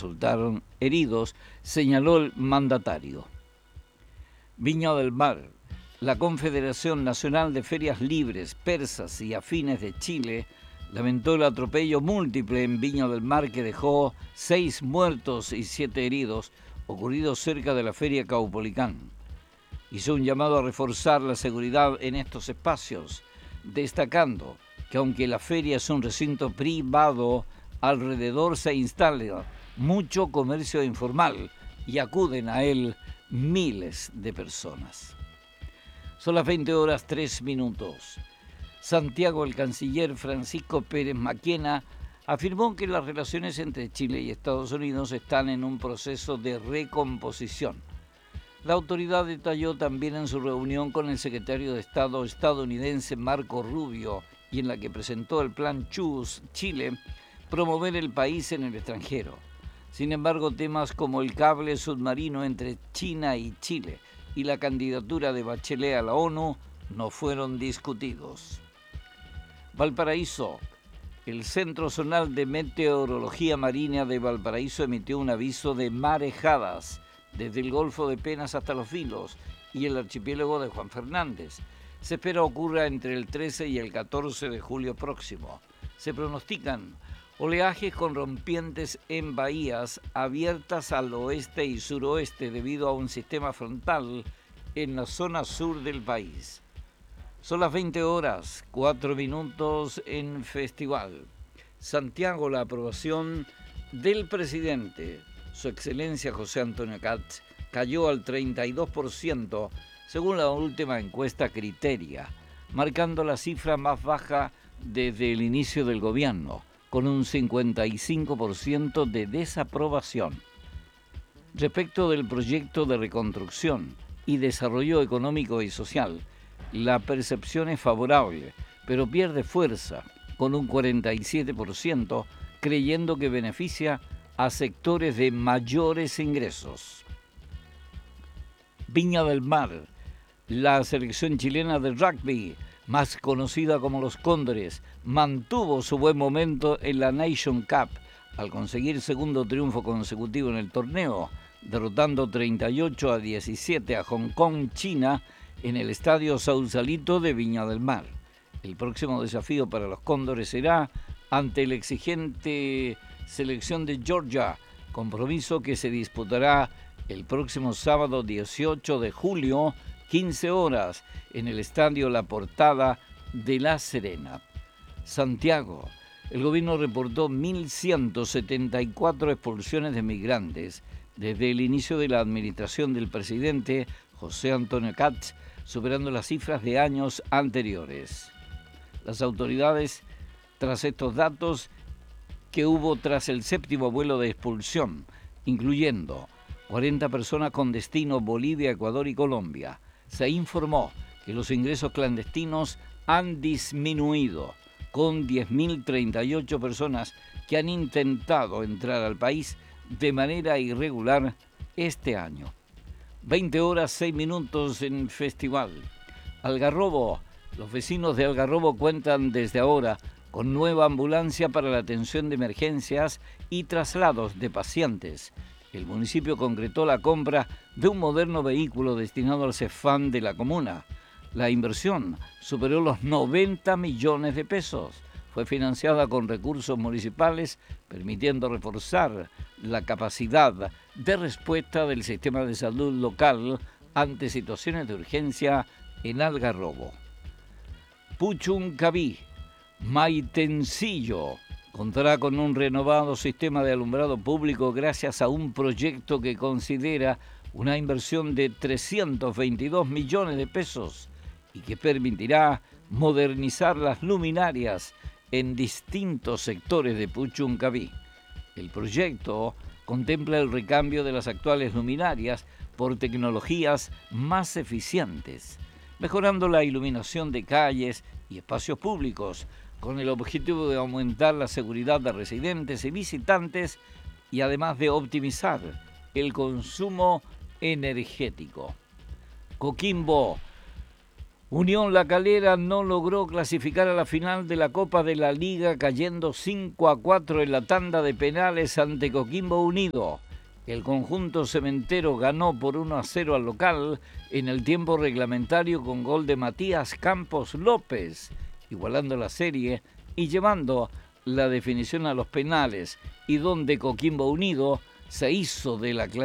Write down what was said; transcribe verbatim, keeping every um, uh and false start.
resultaron heridos, señaló el mandatario. Viña del Mar. La Confederación Nacional de Ferias Libres, Persas y Afines de Chile lamentó el atropello múltiple en Viña del Mar que dejó seis muertos y siete heridos, ocurrido cerca de la Feria Caupolicán. Hizo un llamado a reforzar la seguridad en estos espacios, destacando que aunque la feria es un recinto privado, alrededor se instala mucho comercio informal y acuden a él miles de personas. Son las veinte horas tres minutos. Santiago, el canciller Francisco Pérez Maquena afirmó que las relaciones entre Chile y Estados Unidos están en un proceso de recomposición. La autoridad detalló también en su reunión con el secretario de Estado estadounidense Marco Rubio y en la que presentó el plan Choose Chile, promover el país en el extranjero. Sin embargo, temas como el cable submarino entre China y Chile y la candidatura de Bachelet a la ONU no fueron discutidos. Valparaíso. El Centro Zonal de Meteorología Marina de Valparaíso emitió un aviso de marejadas desde el Golfo de Penas hasta Los Vilos y el archipiélago de Juan Fernández. Se espera ocurra entre el trece y el catorce de julio próximo. Se pronostican oleajes con rompientes en bahías abiertas al oeste y suroeste debido a un sistema frontal en la zona sur del país. Son las veinte horas, cuatro minutos en Festival. Santiago, la aprobación del presidente, Su Excelencia José Antonio Kast, cayó al treinta y dos por ciento según la última encuesta Criteria, marcando la cifra más baja desde el inicio del gobierno, con un cincuenta y cinco por ciento de desaprobación. Respecto del proyecto de reconstrucción y desarrollo económico y social, la percepción es favorable, pero pierde fuerza, con un cuarenta y siete por ciento, creyendo que beneficia a sectores de mayores ingresos. Viña del Mar. La selección chilena de rugby, más conocida como los Cóndores, mantuvo su buen momento en la Nation Cup al conseguir segundo triunfo consecutivo en el torneo, derrotando treinta y ocho a diecisiete a Hong Kong, China, en el Estadio Sausalito de Viña del Mar. El próximo desafío para los Cóndores será ante la exigente selección de Georgia, compromiso que se disputará el próximo sábado dieciocho de julio, quince horas, en el Estadio La Portada de La Serena. Santiago. El gobierno reportó mil ciento setenta y cuatro expulsiones de migrantes desde el inicio de la administración del presidente José Antonio Kast, superando las cifras de años anteriores. Las autoridades, tras estos datos que hubo tras el séptimo vuelo de expulsión, incluyendo cuarenta personas con destino Bolivia, Ecuador y Colombia, se informó que los ingresos clandestinos han disminuido, con diez mil treinta y ocho personas que han intentado entrar al país de manera irregular este año. veinte horas seis minutos en Festival. Algarrobo. Los vecinos de Algarrobo cuentan desde ahora con nueva ambulancia para la atención de emergencias y traslados de pacientes. El municipio concretó la compra de un moderno vehículo destinado al CEFAM de la comuna. La inversión superó los noventa millones de pesos. Fue financiada con recursos municipales, permitiendo reforzar la capacidad de respuesta del sistema de salud local ante situaciones de urgencia en Algarrobo. Puchuncaví. Maitencillo contará con un renovado sistema de alumbrado público gracias a un proyecto que considera una inversión de trescientos veintidós millones de pesos y que permitirá modernizar las luminarias en distintos sectores de Puchuncaví. El proyecto contempla el recambio de las actuales luminarias por tecnologías más eficientes, mejorando la iluminación de calles y espacios públicos, con el objetivo de aumentar la seguridad de residentes y visitantes y además de optimizar el consumo energético. Coquimbo. Unión La Calera no logró clasificar a la final de la Copa de la Liga, cayendo cinco a cuatro en la tanda de penales ante Coquimbo Unido. El conjunto cementero ganó por uno a cero al local en el tiempo reglamentario con gol de Matías Campos López, igualando la serie y llevando la definición a los penales, y donde Coquimbo Unido se hizo de la clasificación.